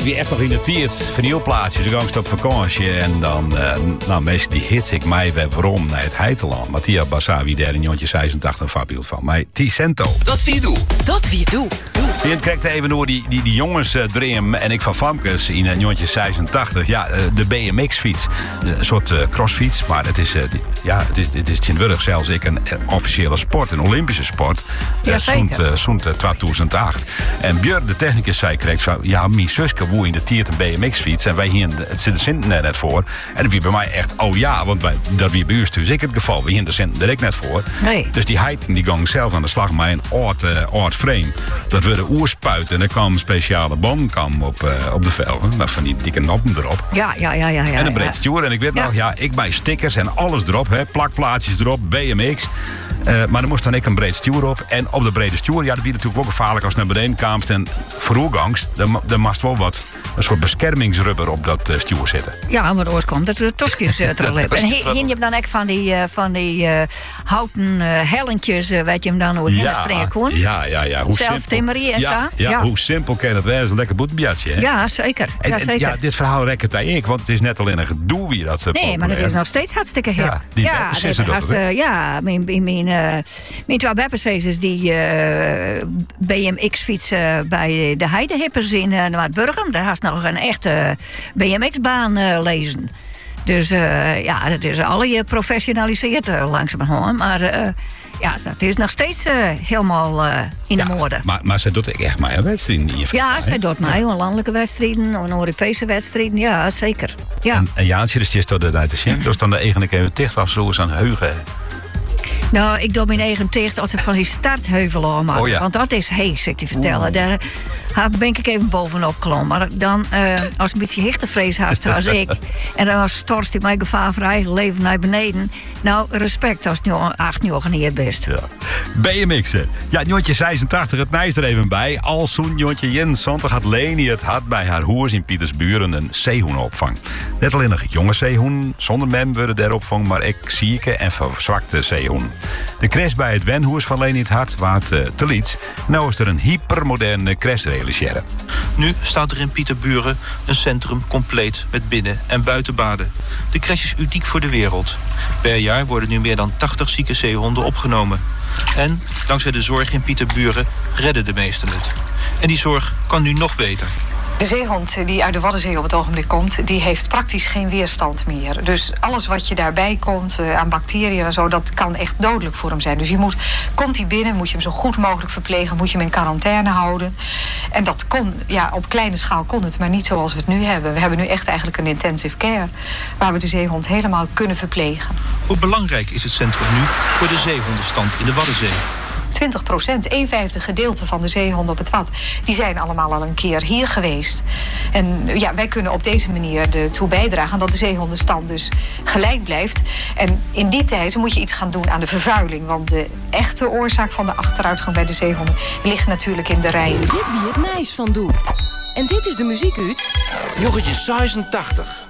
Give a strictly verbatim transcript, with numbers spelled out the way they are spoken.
wie echt nog in de tiert vernieuwplaatsje, de gangst op vakantie. En dan, uh, nou, meestal die hits ik mij weer waarom naar het Heiteland. Mattia Bassavi, daar in Jontje zesentachtig een voorbeeld van. Maar Ticento. Dat wie doe. Dat wie doe. Je kijkt even door die, die, die jongens uh, dream en ik van Famkes in uh, Jontje zesentachtig. Ja, uh, de B M X-fiets. Een soort uh, crossfiets, maar het is, uh, die, ja, het is, het is tegenwoordig zelfs ik een uh, officiële sport, een Olympische sport. Uh, ja, zeker. Zo'n uh, tweeduizend acht. En Björn, de technicus, zei kreeg van, ja, mijn zuske woe in de tiert een B M X-fiets. En wij hier, het zit de centen net voor. En dat wie bij mij echt, oh ja, want wij, dat wie bij u dus ik het geval. We hier de centen direct net voor. Nee. Dus die heiten die gang zelf aan de slag met een oud, uh, oud frame. Dat we de oerspuiten en er kwam een speciale bandkam op, uh, op de velgen. Met van die dikke noppen erop. Ja, ja, ja, ja. ja en een breed ja. stuur. En ik weet ja. nog, ja, ik bij stickers en alles erop. Hè, plakplaatjes erop, B M X. Uh, maar er moest dan ik een breed stuur op. En op de brede stuur, ja, dat was natuurlijk ook gevaarlijk als je naar beneden kwam. En vooroorgangst, dan, dan moest wel wat, een soort beschermingsrubber op dat uh, stuur zitten. Ja, maar oors komt dat de tosjes uh, terug hebben. En hier heb je dan ook van die, uh, van die uh, houten uh, hellentjes, uh, weet je hem dan hoe het ja, springen kon. Ja, ja, ja. Hoe zelf timmerie en ja, zo. Ja, Ja, hoe simpel kan het wezen? Een lekker boetbjatje, hè? ja, zeker. En, ja, en, zeker. ja, dit verhaal rek het ik, want het is net alleen een gedoe wie dat. Nee, maar dat is nog steeds hartstikke hip. Ja, die ja, dat is hast, uh, ja, mijn, mijn, mijn, uh, mijn twee beppenzezers die uh, B M X-fietsen bij de Heidehippers in uh, Noordburgum. Daar hast nog een echte B M X-baan uh, lezen. Dus uh, ja, dat is alle je professionaliseert uh, langzamerhand. Maar uh, ja, dat is nog steeds uh, helemaal uh, in ja, de mode. Maar, maar zij doet echt maar een wedstrijd in je Ja, zij doet mij een landelijke wedstrijden, een Europese wedstrijden. Ja, zeker. Ja. En, en Jaantje, dus die is toch de uit de zien. Dus dan de eigenlijk even dicht was zo eens aan heugen. Nou, ik doe mijn eigen ticht als ik van die startheuvel aan maak. Oh ja. Want dat is hees, ik te vertellen. Daar ben ik even bovenop klom. Maar dan, uh, als ik een beetje hichtevrees had zoals ik... en dan was storst die mijn gevaar voor eigen leven naar beneden... nou, respect als het nu acht jaar niet best. Ja. B M X'en. Ja, Jontje zesentachtig, het nijs er even bij. Al zo'n Jontje Jensontig had Leni het had bij haar hoers in Pietersburen een zeehoenopvang. Net alleen nog jonge zeehoen, zonder mem worden der opvang... maar ik zieke en verzwakte zeehoen. De crash bij het wenhoers van Leni het hart waard uh, te Lieds. Nou is er een hypermoderne crash realiseren. Nu staat er in Pieterburen een centrum compleet met binnen- en buitenbaden. De crash is uniek voor de wereld. Per jaar worden nu meer dan tachtig zieke zeehonden opgenomen. En dankzij de zorg in Pieterburen redden de meesten het. En die zorg kan nu nog beter. De zeehond die uit de Waddenzee op het ogenblik komt... die heeft praktisch geen weerstand meer. Dus alles wat je daarbij komt uh, aan bacteriën en zo... dat kan echt dodelijk voor hem zijn. Dus je moet, komt hij binnen, moet je hem zo goed mogelijk verplegen... moet je hem in quarantaine houden. En dat kon, ja, op kleine schaal kon het... maar niet zoals we het nu hebben. We hebben nu echt eigenlijk een intensive care... waar we de zeehond helemaal kunnen verplegen. Hoe belangrijk is het centrum nu voor de zeehondenstand in de Waddenzee? twintig procent, een vijfde gedeelte van de zeehonden op het Wad... die zijn allemaal al een keer hier geweest. En ja, wij kunnen op deze manier ertoe bijdragen... dat de zeehondenstand dus gelijk blijft. En in die tijd moet je iets gaan doen aan de vervuiling... want de echte oorzaak van de achteruitgang bij de zeehonden... ligt natuurlijk in de Rijn. Dit wie het nijs van doen. En dit is de muziek uit... Joggetje zesentachtig.